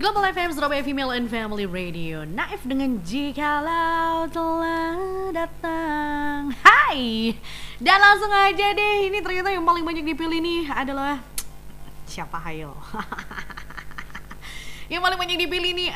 Global FM Surabaya Female and Family Radio. Naif dengan Jikalau Telah Datang. Hai. Dan langsung aja deh, ini ternyata yang paling banyak dipilih nih adalah siapa, hayo? Yang paling banyak dipilih nih